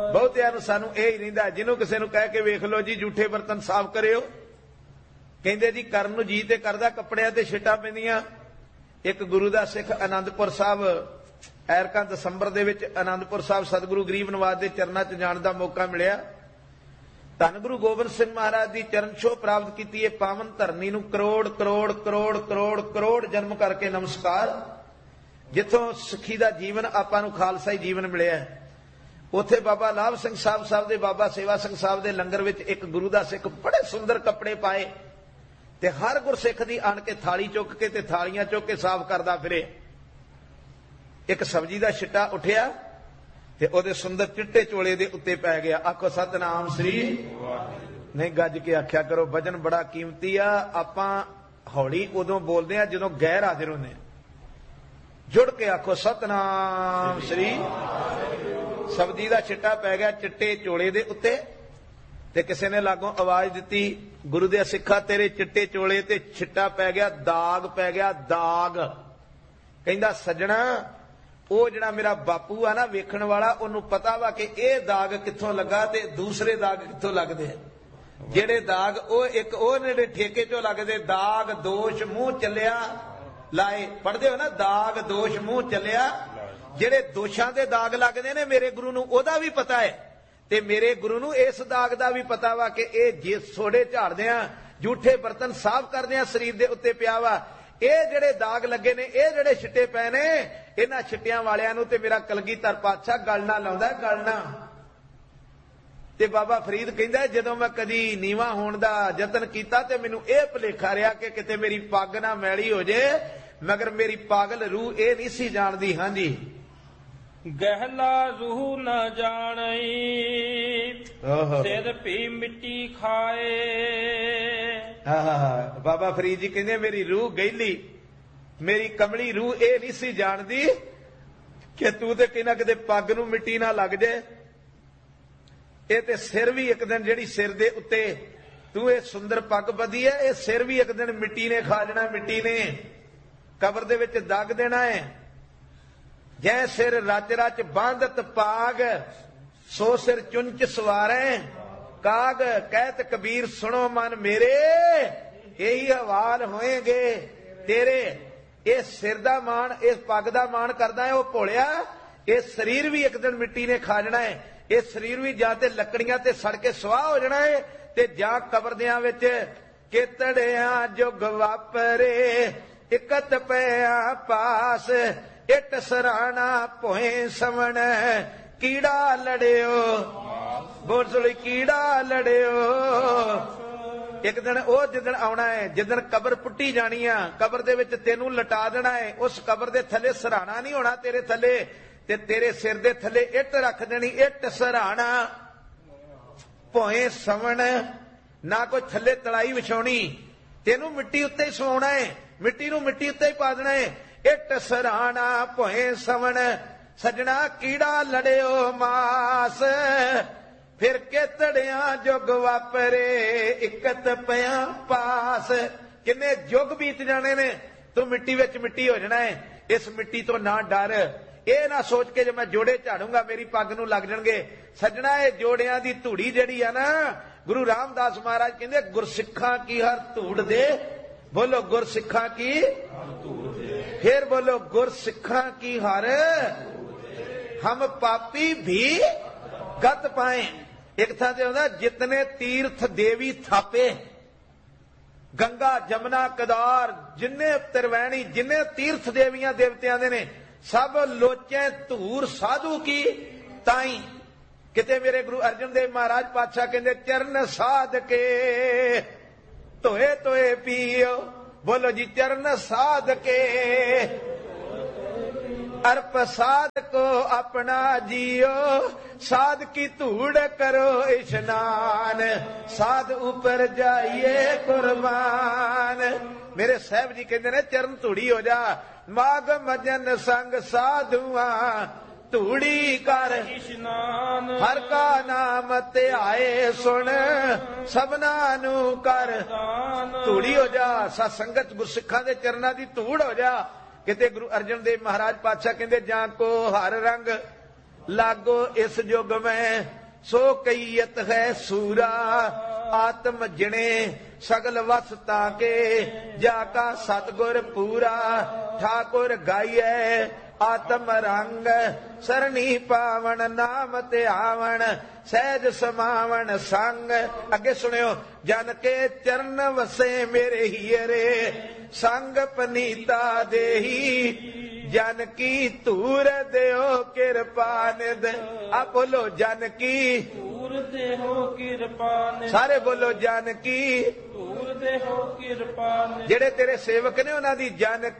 ਬਹੁਤਿਆਂ ਨੂੰ ਸਾਨੂੰ ਇਹ ਹੀ ਰਹਿੰਦਾ, ਜਿਹਨੂੰ ਕਿਸੇ ਨੂੰ ਕਹਿ ਕੇ ਵੇਖ ਲਓ ਜੀ ਝੂਠੇ ਬਰਤਨ ਸਾਫ਼ ਕਰਿਓ, ਕਹਿੰਦੇ ਜੀ ਕਰਨ ਨੂੰ ਜੀ ਤੇ ਕਰਦਾ, ਕੱਪੜਿਆਂ ਤੇ ਛਿੱਟਾਂ ਪੈਂਦੀਆਂ। ਇੱਕ ਗੁਰੂ ਦਾ ਸਿੱਖ ਆਨੰਦਪੁਰ ਸਾਹਿਬ ਐਰਕਾਂ ਦਸੰਬਰ ਦੇ ਵਿੱਚ ਆਨੰਦਪੁਰ ਸਾਹਿਬ ਸਤਿਗੁਰੂ ਗਰੀਬ ਨਵਾਜ ਦੇ ਚਰਨਾਂ 'ਚ ਜਾਣ ਦਾ ਮੌਕਾ ਮਿਲਿਆ। ਧੰਨ ਗੁਰੂ ਗੋਬਿੰਦ ਸਿੰਘ ਮਹਾਰਾਜ ਦੀ ਚਰਨ ਛੋਹ ਪ੍ਰਾਪਤ ਕੀਤੀ। ਇਹ ਪਾਵਨ ਧਰਨੀ ਨੂੰ ਕਰੋੜ ਕਰੋੜ ਕਰੋੜ ਕਰੋੜ ਕਰੋੜ ਜਨਮ ਕਰਕੇ ਨਮਸਕਾਰ। ਜਿੱਥੋਂ ਸਿੱਖੀ ਦਾ ਜੀਵਨ ਆਪਾਂ ਨੂੰ ਖਾਲਸਾਈ ਜੀਵਨ ਮਿਲਿਆ, ਉੱਥੇ ਬਾਬਾ ਲਾਭ ਸਿੰਘ ਸਾਹਿਬ ਦੇ ਬਾਬਾ ਸੇਵਾ ਸਿੰਘ ਸਾਹਿਬ ਦੇ ਲੰਗਰ ਵਿੱਚ ਇੱਕ ਗੁਰੂ ਦਾ ਸਿੱਖ ਬੜੇ ਸੁੰਦਰ ਕੱਪੜੇ ਪਾਏ ਤੇ ਹਰ ਗੁਰਸਿੱਖ ਦੀ ਆਣ ਕੇ ਥਾਲੀ ਚੁੱਕ ਕੇ ਤੇ ਥਾਲੀਆਂ ਚੁੱਕ ਕੇ ਸਾਫ਼ ਕਰਦਾ ਫਿਰੇ। ਇੱਕ ਸਬਜ਼ੀ ਦਾ ਛਿੱਟਾ ਉੱਠਿਆ ਤੇ ਉਹਦੇ ਸੁੰਦਰ ਚਿੱਟੇ ਚੋਲੇ ਦੇ ਉੱਤੇ ਪੈ ਗਿਆ। ਆਖੋ ਸਤਨਾਮ ਸ੍ਰੀ ਨਹੀਂ, ਗੱਜ ਕੇ ਆਖਿਆ ਕਰੋ, ਵਜਨ ਬੜਾ ਕੀਮਤੀ ਆ। ਆਪਾਂ ਹੌਲੀ ਉਦੋਂ ਬੋਲਦੇ ਆ ਜਦੋਂ ਗੈਰ ਹਾਜ਼ਰ ਹੁੰਦੇ ਆ। ਜੁੜ ਕੇ ਆਖੋ ਸਤਨਾਮ ਸ੍ਰੀ। ਸਬਜ਼ੀ ਦਾ ਛਿੱਟਾ ਪੈ ਗਿਆ ਚਿੱਟੇ ਚੋਲੇ ਦੇ ਉੱਤੇ ਤੇ ਕਿਸੇ ਨੇ ਲਾਗੋਂ ਆਵਾਜ਼ ਦਿੱਤੀ, ਗੁਰੂ ਦੇ ਸਿੱਖਾਂ ਤੇਰੇ ਚਿੱਟੇ ਚੋਲੇ ਤੇ ਛਿੱਟਾ ਪੈ ਗਿਆ, ਦਾਗ ਪੈ ਗਿਆ, ਦਾਗ। ਕਹਿੰਦਾ ਸੱਜਣਾ, ਉਹ ਜਿਹੜਾ ਮੇਰਾ ਬਾਪੂ ਆ ਨਾ ਵੇਖਣ ਵਾਲਾ, ਉਹਨੂੰ ਪਤਾ ਵਾ ਕਿ ਇਹ ਦਾਗ ਕਿੱਥੋਂ ਲੱਗਾ ਤੇ ਦੂਸਰੇ ਦਾਗ ਕਿੱਥੋਂ ਲੱਗਦੇ ਆ। ਜਿਹੜੇ ਦਾਗ ਉਹ ਇੱਕ ਉਹ ਜਿਹੜੇ ਠੇਕੇ ਚੋਂ ਲੱਗਦੇ, ਦਾਗ ਦੋਸ਼ ਮੂੰਹ ਚੱਲਿਆ ਲਾਏ, ਪੜ੍ਹਦੇ ਹੋ ਨਾ, ਦਾਗ ਦੋਸ਼ ਮੂੰਹ ਚੱਲਿਆ। ਜਿਹੜੇ ਦੋਸ਼ਾਂ ਦੇ ਦਾਗ ਲੱਗਦੇ ਨੇ, ਮੇਰੇ ਗੁਰੂ ਨੂੰ ਉਹਦਾ ਵੀ ਪਤਾ ਹੈ ਤੇ ਮੇਰੇ ਗੁਰੂ ਨੂੰ ਇਸ ਦਾਗ ਦਾ ਵੀ ਪਤਾ ਵਾ ਕਿ ਇਹ ਜੇ ਸੋਡੇ ਝਾੜਦੇ ਆ, ਝੂਠੇ ਬਰਤਨ ਸਾਫ਼ ਕਰਦੇ ਆ, ਸਰੀਰ ਦੇ ਉੱਤੇ ਪਿਆ ਵਾ। ਇਹ ਜਿਹੜੇ ਦਾਗ ਲੱਗੇ ਨੇ, ਇਹ ਜਿਹੜੇ ਛਿੱਟੇ ਪਏ ਨੇ, ਇਹਨਾਂ ਛਿੱਟਿਆਂ ਵਾਲਿਆਂ ਨੂੰ ਤੇ ਮੇਰਾ ਕਲਗੀਧਰ ਪਾਤਸ਼ਾਹ ਗਲ ਨਾ ਲਾਉਂਦਾ, ਗਲ ਨਾ। ਤੇ ਬਾਬਾ ਫਰੀਦ ਕਹਿੰਦਾ, ਜਦੋਂ ਮੈਂ ਕਦੀ ਨੀਵਾਂ ਹੋਣ ਦਾ ਯਤਨ ਕੀਤਾ ਤੇ ਮੈਨੂੰ ਇਹ ਭੁਲੇਖਾ ਰਿਹਾ ਕਿ ਕਿਤੇ ਮੇਰੀ ਪੱਗ ਨਾ ਮੈਲੀ ਹੋ ਜੇ, ਮਗਰ ਮੇਰੀ ਪਾਗਲ ਰੂਹ ਇਹ ਨਹੀਂ ਸੀ ਜਾਣਦੀ। ਹਾਂਜੀ, ਗਹਿਲਾ ਰੂਹ ਨਾ ਜਾਣਈ, ਸਿਰ ਭੀ ਮਿੱਟੀ ਖਾਏ। ਬਾਬਾ ਫਰੀਦ ਜੀ ਕਹਿੰਦੇ, ਮੇਰੀ ਰੂਹ ਗਹਿਲੀ, ਮੇਰੀ ਕਮਲੀ ਰੂਹ ਇਹ ਨਹੀਂ ਸੀ ਜਾਣਦੀ ਕਿ ਤੂੰ ਤੇ ਕਿਨਾ ਕਿਤੇ ਪੱਗ ਨੂੰ ਮਿੱਟੀ ਨਾ ਲੱਗ ਜਾਏ। ਇਹ ਤੇ ਸਿਰ ਵੀ ਇੱਕ ਦਿਨ, ਜਿਹੜੀ ਸਿਰ ਦੇ ਉੱਤੇ ਤੂੰ ਇਹ ਸੁੰਦਰ ਪੱਗ ਬੱਧੀ ਹੈ, ਇਹ ਸਿਰ ਵੀ ਇੱਕ ਦਿਨ ਮਿੱਟੀ ਨੇ ਖਾ ਜਾਣਾ, ਮਿੱਟੀ ਨੇ ਕਬਰ ਦੇ ਵਿੱਚ ਦੱਗ ਦੇਣਾ ਹੈ। ਜੈ ਸਿਰ ਰਚ ਰਚ ਬਾਂਧਤ ਪਾਗ, ਸੋ ਸਿਰ ਚੁੰਚ ਸਵਾਰੈ ਕਾਗ। ਕਹਿਤ ਕਬੀਰ ਸੁਣੋ ਮਨ ਮੇਰੇ, ਇਹੀ ਹਵਾਲ ਹੋਏਗੇ ਤੇਰੇ। ਇਹ ਸਿਰ ਦਾ ਮਾਣ, ਇਸ ਪੱਗ ਦਾ ਮਾਣ ਕਰਦਾ ਹੈ ਉਹ ਭੋਲਿਆ। ਇਹ ਸਰੀਰ ਵੀ ਇੱਕ ਦਿਨ ਮਿੱਟੀ ਨੇ ਖਾ ਜਾਣਾ ਹੈ। ਇਹ ਸਰੀਰ ਵੀ ਜਾਂ ਤੇ ਲੱਕੜੀਆਂ ਤੇ ਸੜ ਕੇ ਸੁਆਹ ਹੋ ਜਾਣਾ ਹੈ ਤੇ ਜਾਂ ਕਬਰਦਿਆਂ ਵਿੱਚ ਕਿਤੜਿਆਂ ਜੁਗ ਵਾਪਰੇ, ਇਕਤ ਪਿਆ ਪਾਸ। ਇੱਟ ਸਰਾਣਾ ਭੋਏ ਸਵਣ, ਕੀੜਾ ਲੜਿਓ ਬੋਲਸੋਲੀ, ਕੀੜਾ ਲੜਿਓ। ਇੱਕ ਦਿਨ ਉਹ ਜਿੱਦਣ ਆਉਣਾ ਹੈ, ਜਿੱਦਣ ਕਬਰ ਪੁੱਟੀ ਜਾਣੀ ਆ, ਕਬਰ ਦੇ ਵਿੱਚ ਤੈਨੂੰ ਲਟਾ ਦੇਣਾ ਹੈ। ਉਸ ਕਬਰ ਦੇ ਥੱਲੇ ਸਰਾਣਾ ਨਹੀਂ ਹੋਣਾ ਤੇਰੇ ਥੱਲੇ, ਤੇ ਤੇਰੇ ਸਿਰ ਦੇ ਥੱਲੇ ਇੱਟ ਰੱਖ ਦੇਣੀ, ਇੱਟ ਸਰਾਣਾ ਭੋਏ ਸਵਣ। ਨਾ ਕੋਈ ਥੱਲੇ ਤਲਾਈ ਵਿਛਾਉਣੀ, ਤੈਨੂੰ ਮਿੱਟੀ ਉੱਤੇ ਹੀ ਸਵਾਉਣਾ ਹੈ, ਮਿੱਟੀ ਨੂੰ ਮਿੱਟੀ ਉੱਤੇ ਹੀ ਪਾ ਦੇਣਾ ਹੈ। ਇੱਟ ਸਰਾਣਾ ਭੋਏ ਸਵਣ, ਸਜਣਾ ਕੀੜਾ ਲੜਿਓ ਮਾਸ। ਫਿਰ ਕਿਤੜਿਆਂ ਜੁਗ ਵਾਪਰੇ, ਇਕਤ ਪਿਆ ਪਾਸ। ਕਿੰਨੇ ਯੁੱਗ ਬੀਤ ਜਾਣੇ ਨੇ, ਤੂੰ ਮਿੱਟੀ ਵਿੱਚ ਮਿੱਟੀ ਹੋ ਜਾਣਾ ਹੈ। ਇਸ ਮਿੱਟੀ ਤੋਂ ਨਾ ਡਰ, ਇਹ ਨਾ ਸੋਚ ਕੇ ਜੇ ਮੈਂ ਜੋੜੇ ਝਾੜੂੰਗਾ ਮੇਰੀ ਪੱਗ ਨੂੰ ਲੱਗ ਜਾਣਗੇ। ਸਜਣਾ ਇਹ ਜੋੜਿਆਂ ਦੀ ਧੂੜੀ ਜਿਹੜੀ ਆ ਨਾ, ਗੁਰੂ ਰਾਮਦਾਸ ਮਹਾਰਾਜ ਕਹਿੰਦੇ ਗੁਰਸਿੱਖਾਂ ਕੀ ਹਰ ਧੂੜ ਦੇ। ਬੋਲੋ ਗੁਰਸਿੱਖਾਂ ਕੀ, ਫਿਰ ਬੋਲੋ ਗੁਰਸਿੱਖਾਂ ਕੀ ਹਰ। ਹਮ ਪਾਪੀ ਵੀ ਗਤ ਪਾਏ। ਇੱਕ ਥਾਂ ਤੇ ਹੁੰਦਾ, ਜਿਤਨੇ ਤੀਰਥ ਦੇਵੀ ਥਾਪੇ, ਗੰਗਾ ਜਮਨਾ ਕਦਾਰ, ਜਿੰਨੇ ਤਿਰਵੈਣੀ, ਜਿੰਨੇ ਤੀਰਥ ਦੇਵੀਆਂ ਦੇਵਤਿਆਂ ਦੇ ਨੇ, ਸਭ ਲੋਚੇ ਧੂਰ ਸਾਧੂ ਕੀ ਤਾਈ। ਕਿਤੇ ਮੇਰੇ ਗੁਰੂ ਅਰਜਨ ਦੇਵ ਮਹਾਰਾਜ ਪਾਤਸ਼ਾਹ ਕਹਿੰਦੇ, ਚਰਨ ਸਾਧ ਕੇ ਧੋਏ ਧੋਏ ਪੀਓ। ਬੋਲੋ ਜੀ, ਚਰਨ ਸਾਧ ਕੇ ਅਰਪ ਸਾਧ ਕੋ ਆਪਣਾ ਜੀਓ। ਸਾਧ ਕੀ ਧੂੜ ਕਰੋ ਇਸ਼ਨਾਨ, ਸਾਧ ਉੱਪਰ ਜਾਈਏ ਕੁਰਬਾਨ। ਮੇਰੇ ਸਾਹਿਬ ਜੀ ਕਹਿੰਦੇ ਨੇ, ਚਰਨ ਧੂੜੀ ਹੋ ਜਾ। ਮਾਗ ਮਜਨ ਸੰਗ ਸਾਧੂਆਂ, ਧੂੜੀ ਕਰ ਇਸ਼ਨਾਨ। ਹਰ ਕਾ ਨਾਮ ਧਿਆਏ ਸੁਣ, ਸਭਨਾ ਨੂੰ ਕਰ ਧੂੜੀ ਹੋ ਜਾ। ਸਤ ਸੰਗਤ ਗੁਰਸਿੱਖਾਂ ਦੇ ਚਰਨਾਂ ਦੀ ਧੂੜ ਹੋ ਜਾ। ਕਿਤੇ ਗੁਰੂ ਅਰਜਨ ਦੇਵ ਮਹਾਰਾਜ ਪਾਤਸ਼ਾਹ ਕਹਿੰਦੇ, ਜਾਂ ਕੋ ਹਰ ਰੰਗ लागो इस युग में सो कईयत है सूरा आत्म जिणे सगल वस ताके जाका सतगुर पूरा ठाकुर गाइए आत्म रंग सरणी पावन नाम ते आवन सहज समावन संग। अगे सुनियो जन के चरण वसे मेरे हीरे संग पनीता देही जन की तूर देहो कृपा निध। आप बोलो जन की ਤੂਰ ਦੇਹੋ ਕਿਰਪਾ ਨਿਧ। सारे बोलो जन की ਤੂਰ ਦੇਹੋ ਕਿਰਪਾ ਨਿਧ। ਜਿਹੜੇ ਤੇਰੇ ਸੇਵਕ ਨੇ ਉਹਨਾਂ ਦੀ ਜਨ